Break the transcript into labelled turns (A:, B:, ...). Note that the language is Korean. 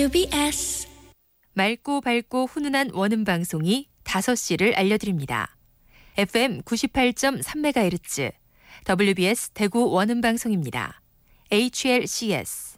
A: WBS
B: 맑고 밝고 훈훈한 원음 방송이 5시를 알려드립니다. FM 98.3MHz WBS 대구 원음 방송입니다. HLCS